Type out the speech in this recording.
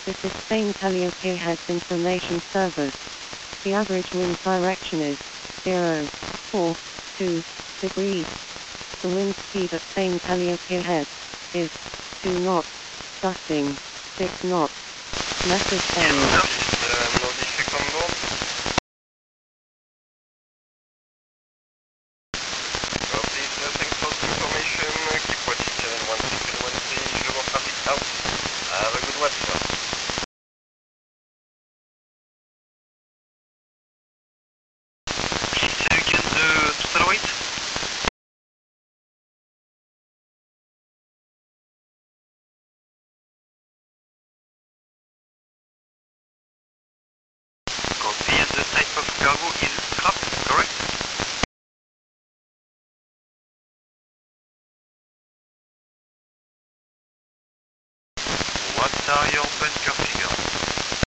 This is Spain Calliope Heads Information Service. The average wind direction is 0.42 degrees. The wind speed at Spain Calliope Heads is 2 knots, gusting 6 knots. Message end. Nordifique on board. Please, thanks for the information. Keep watching 71613, je vois traffic out. Have a good watch, sir. Please say again the total weight. Copy, and the type of cargo is scrap, correct? What are your